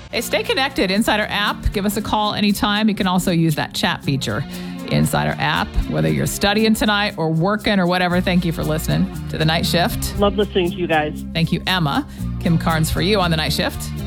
Hey, stay connected. Insider app. Give us a call anytime. You can also use that chat feature. Insider app, whether you're studying tonight or working or whatever. Thank you for listening to The Night Shift. Love listening to you guys. Thank you, Emma. Kim Carnes for you on The Night Shift.